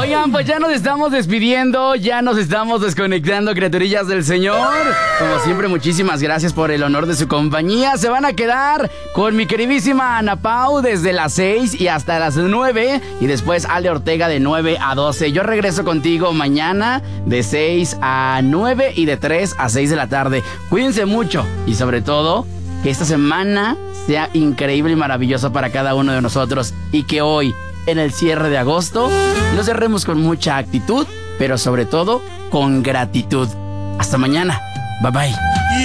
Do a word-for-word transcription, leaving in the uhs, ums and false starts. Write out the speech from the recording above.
Oigan, pues ya nos estamos despidiendo, ya nos estamos desconectando, criaturillas del Señor. Como siempre, muchísimas gracias por el honor de su compañía. Se van a quedar con mi queridísima Ana Pau desde las seis y hasta las nueve. Y después Ale Ortega de nueve a doce. Yo regreso contigo mañana de seis a nueve y de tres a seis de la tarde. Cuídense mucho y sobre todo, que esta semana sea increíble y maravillosa para cada uno de nosotros. Y que hoy, en el cierre de agosto, lo cerremos con mucha actitud, pero sobre todo con gratitud. Hasta mañana. Bye bye.